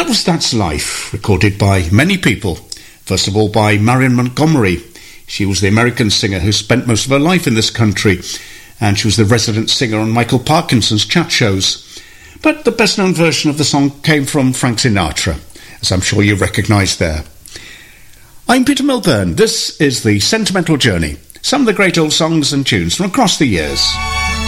was That's Life, recorded by many people. First of all by Marion Montgomery. She was the American singer who spent most of her life in this country, and she was the resident singer on Michael Parkinson's chat shows. But the best-known version of the song came from Frank Sinatra, as I'm sure you recognise there. I'm Peter Milburn. This is The Sentimental Journey, some of the great old songs and tunes from across the years.